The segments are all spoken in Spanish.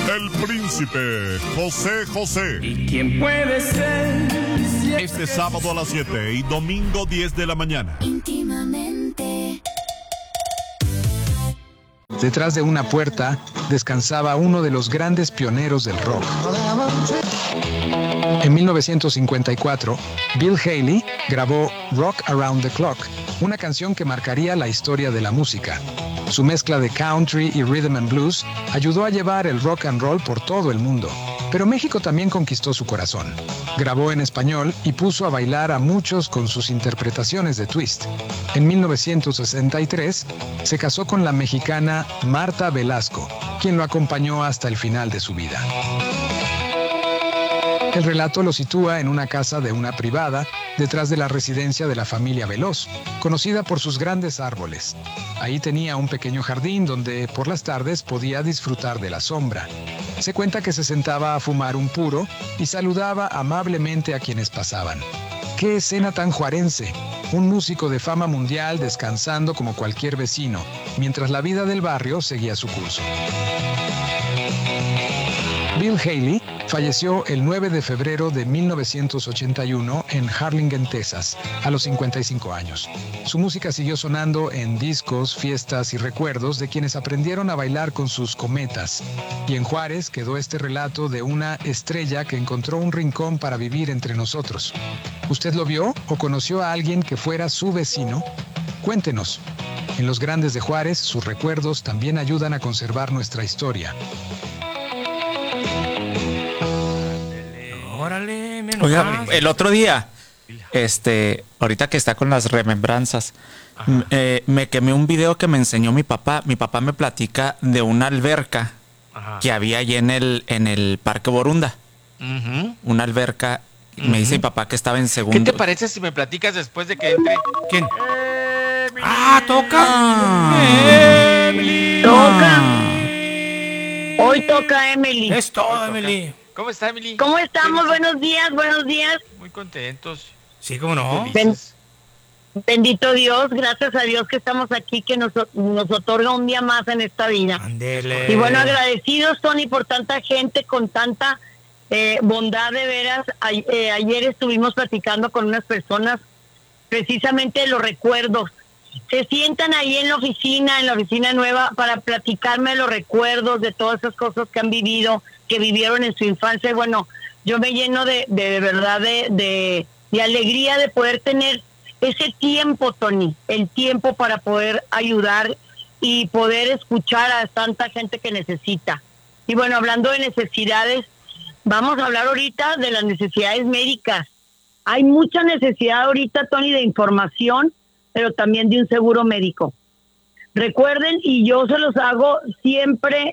el príncipe José José. ¿Y quién puede ser? Este sábado a las 7 y domingo 10 de la mañana. Íntimamente. Detrás de una puerta descansaba uno de los grandes pioneros del rock. En 1954, Bill Haley grabó Rock Around the Clock, una canción que marcaría la historia de la música. Su mezcla de country y rhythm and blues ayudó a llevar el rock and roll por todo el mundo. Pero México también conquistó su corazón. Grabó en español y puso a bailar a muchos con sus interpretaciones de twist. En 1963, se casó con la mexicana Marta Velasco, quien lo acompañó hasta el final de su vida. El relato lo sitúa en una casa de una privada, detrás de la residencia de la familia Veloz, conocida por sus grandes árboles. Ahí tenía un pequeño jardín donde por las tardes podía disfrutar de la sombra. Se cuenta que se sentaba a fumar un puro y saludaba amablemente a quienes pasaban. ¡Qué escena tan juarense! Un músico de fama mundial descansando como cualquier vecino, mientras la vida del barrio seguía su curso. Bill Haley falleció el 9 de febrero de 1981 en Harlingen, Texas, a los 55 años. Su música siguió sonando en discos, fiestas y recuerdos de quienes aprendieron a bailar con sus cometas. Y en Juárez quedó este relato de una estrella que encontró un rincón para vivir entre nosotros. ¿Usted lo vio o conoció a alguien que fuera su vecino? Cuéntenos. En Los Grandes de Juárez, sus recuerdos también ayudan a conservar nuestra historia. Órale, Oiga, el otro día, ahorita que está con las remembranzas, me quemé un video que me enseñó mi papá. Mi papá me platica de una alberca que había allí en el Parque Borunda. Una alberca, me dice mi papá que estaba en segundo. ¿Qué te parece si me platicas después de que entre? ¿Quién? ¡Toca! ¡Emily! Toca. Hoy toca Emily. Es todo, Emily. ¿Cómo está, Emily? ¿Cómo estamos? Buenos días, buenos días. Muy contentos. Sí, ¿cómo no? Felices. Bendito Dios, gracias a Dios que estamos aquí, que nos otorga un día más en esta vida. Ándele. Y bueno, agradecidos, Tony, por tanta gente, con tanta bondad de veras. Ayer estuvimos platicando con unas personas, precisamente de los recuerdos. Se sientan ahí en la oficina nueva, para platicarme de los recuerdos, de todas esas cosas que han vivido, que vivieron en su infancia. Y bueno, yo me lleno de verdad de alegría de poder tener ese tiempo, Tony, el tiempo para poder ayudar y poder escuchar a tanta gente que necesita. Y bueno, hablando de necesidades, vamos a hablar ahorita de las necesidades médicas. Hay mucha necesidad ahorita, Tony, de información, pero también de un seguro médico. Recuerden, y yo se los hago siempre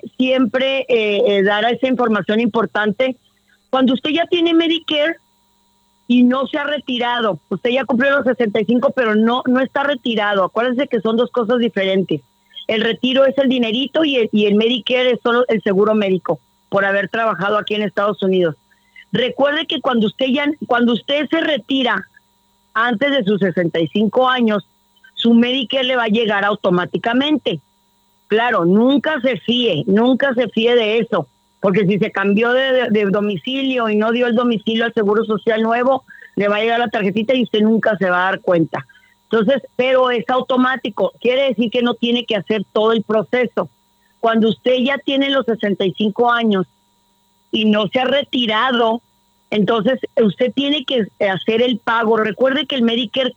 dar esa información importante. Cuando usted ya tiene Medicare y no se ha retirado, usted ya cumplió los 65, pero no está retirado. Acuérdense que son dos cosas diferentes. El retiro es el dinerito y el Medicare es solo el seguro médico, por haber trabajado aquí en Estados Unidos. Recuerde que cuando usted se retira antes de sus 65 años, su Medicare le va a llegar automáticamente. Claro, nunca se fíe de eso, porque si se cambió de domicilio y no dio el domicilio al Seguro Social nuevo, le va a llegar la tarjetita y usted nunca se va a dar cuenta. Entonces, pero es automático, quiere decir que no tiene que hacer todo el proceso. Cuando usted ya tiene los 65 años y no se ha retirado, entonces usted tiene que hacer el pago. Recuerde que el Medicare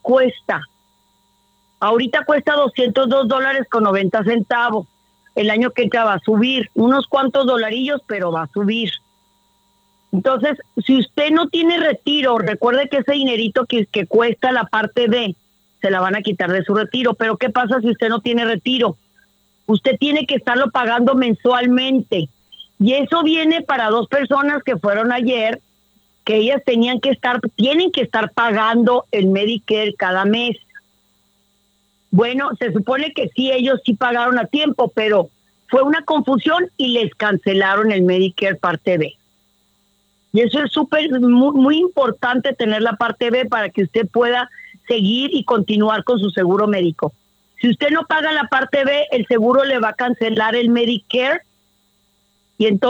ahorita cuesta $202.90. El año que entra va a subir unos cuantos dolarillos, pero va a subir. Entonces, si usted no tiene retiro, recuerde que ese dinerito que cuesta la parte B, se la van a quitar de su retiro. Pero ¿qué pasa si usted no tiene retiro? Usted tiene que estarlo pagando mensualmente. Y eso viene para dos personas que fueron ayer, que ellas tienen que estar pagando el Medicare cada mes. Bueno, se supone que sí, ellos sí pagaron a tiempo, pero fue una confusión y les cancelaron el Medicare parte B. Y eso es muy importante, tener la parte B para que usted pueda seguir y continuar con su seguro médico. Si usted no paga la parte B, el seguro le va a cancelar el Medicare y entonces